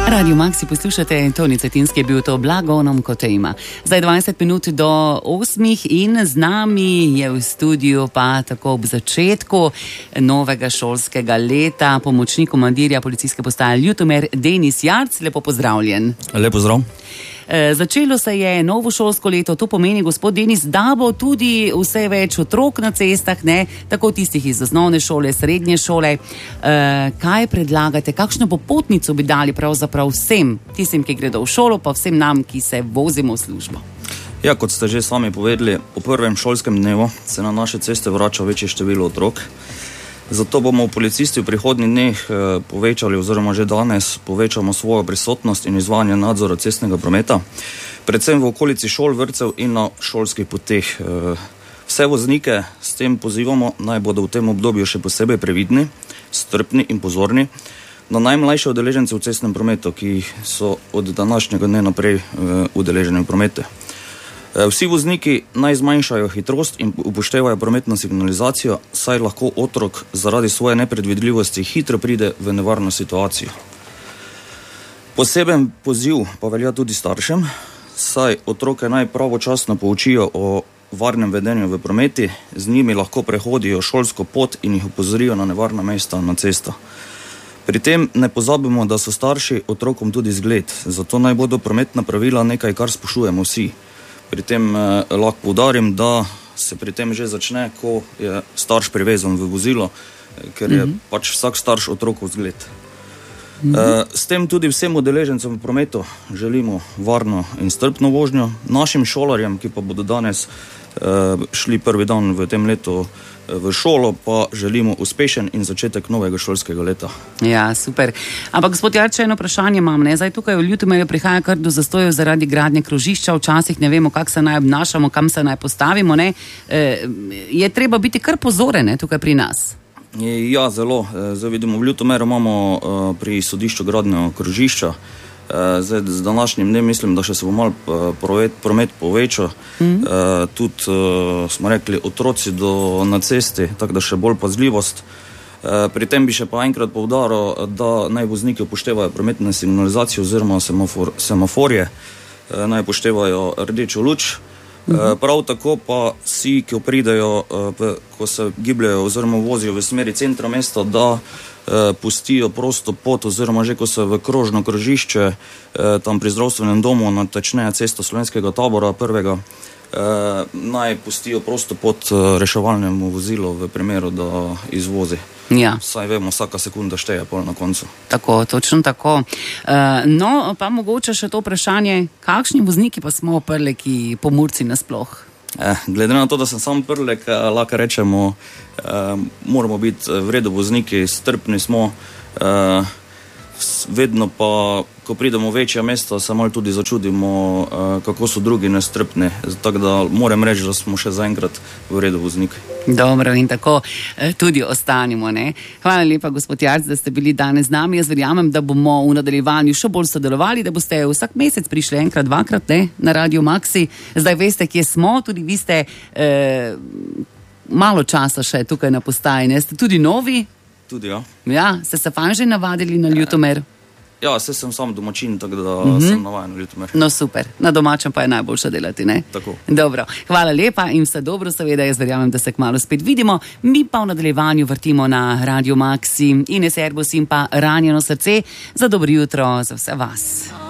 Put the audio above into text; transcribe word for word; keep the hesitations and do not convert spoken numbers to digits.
Radio Maxi poslušate, Toni Cetinski je bil to blagonom Kotejma. Zdaj dvajset minut do osmih in z nami je v studiu pa tako ob začetku novega šolskega leta pomočnik komandirja policijske postaje Ljutomer Denis Jarc. Lepo pozdravljen. Lep pozdrav. Začelo se je novo šolsko leto, to pomeni, gospod Denis, da bo tudi vse več otrok na cestah, ne, tako tistih iz osnovne šole, srednje šole. E, kaj predlagate, kakšno popotnico bi dali pravzaprav vsem, tistim, ki gredo v šolo, pa vsem nam, ki se vozimo v službo? Ja, kot ste že sami povedali, po prvem šolskem dnevu se na naše ceste vrača večje število otrok. Zato bomo policisti v prihodnjih dneh eh, povečali oziroma že danes povečamo svojo prisotnost in izvajanje nadzora cestnega prometa, predvsem v okolici šol, vrtcev in na šolskih poteh. Eh, vse voznike s tem pozivamo, naj bodo v tem obdobju še posebej previdni, strpni in pozorni na najmlajše udeležence v cestnem prometu, ki so od današnjega dne naprej eh, udeleženi v promete. Vsi vozniki naj zmanjšajo hitrost in upoštevajo prometno signalizacijo, saj lahko otrok zaradi svoje nepredvidljivosti hitro pride v nevarno situacijo. Poseben poziv pa velja tudi staršem, saj otroke naj pravočasno poučijo o varnem vedenju v prometi, z njimi lahko prehodijo šolsko pot in jih opozorijo na nevarna mesta na cestah. Pri tem ne pozabimo, da so starši otrokom tudi zgled, zato naj bodo prometna pravila nekaj, kar spoštujemo vsi. Pri tem eh, lahko poudarim, da se pri tem že začne, ko je starš privezan v vozilo, eh, ker je mm-hmm. pač vsak starš otrokov zgled. Mm-hmm. Eh, s tem tudi vsem udeležencem v prometu želimo varno in strpno vožnjo. Našim šolarjem, ki pa bodo danes eh, šli prvi dan v tem letu v šolo, pa želimo uspešen in začetek novega šolskega leta. Ja, super. Ampak gospod Jarč, eno vprašanje imam, ne? Zdaj tukaj v Ljutomeru prihaja kar do zastojev zaradi gradnje krožišča, včasih ne vemo, kako se naj obnašamo, kam se naj postavimo, ne? E, je treba biti kar pozoren, ne, tukaj pri nas? Ja, zelo. Zdaj vidimo, v Ljutomeru imamo pri sodišču gradnjo krožišča. Zdaj, z današnjim dnem mislim, da še se bo malo promet, promet povečal. Mm. E, tudi e, smo rekli otroci do, na cesti, tako da še bolj pazljivost. E, pri tem bi še pa enkrat poudaril, da naj vozniki upoštevajo prometne signalizacije oziroma semafor, semaforje, e, naj upoštevajo rdečo luč. Mm. E, prav tako pa vsi, ki pridejo, e, ko se gibljajo oziroma vozijo v smeri centra mesta, da pustijo prosto pot oziroma že ko se v krožno krožišče tam pri zdravstvenem domu natečneje cesto Slovenskega tabora prvega, naj pustijo prosto pot reševalnemu vozilu v primeru, da izvozi. Ja. Saj vemo, vsaka sekunda šteje pol na koncu. Tako, točno tako. No, pa mogoče še to vprašanje, kakšni vozniki pa smo Prleki, Pomurci nasploh? Eh, glede na to, da sem sam Prlek, lahko rečemo, eh, moramo biti v redu vozniki, strpni smo, eh, vedno pa, ko pridemo v večja mesta, se malo tudi začudimo, eh, kako so drugi nestrpni, tako da moram reči, da smo še zaenkrat v redu vozniki. Dobro, in tako tudi ostanimo, ne? Hvala lepa, gospod Jarc, da ste bili danes z nami. Jaz verjamem, da bomo v nadaljevanju še bolj sodelovali, da boste vsak mesec prišli enkrat, dvakrat, ne, na Radio Maxi. Zdaj veste, kje smo, tudi vi ste eh, malo časa še tukaj na postaji, ne? Ste tudi novi? Tudi, ja. Ja, ste se fajn že navadili na Ljutomer? Ja, se sem sam domačin, tako da mm-hmm. sem navajen na Ljutomer. No super, na domačem pa je najboljše delati, ne? Tako. Dobro, hvala lepa in vse dobro, seveda, jaz verjamem, da se kmalu spet vidimo. Mi pa v nadaljevanju vrtimo na Radio Maxi in Servus in pa Ranjeno srce za dobro jutro za vse vas.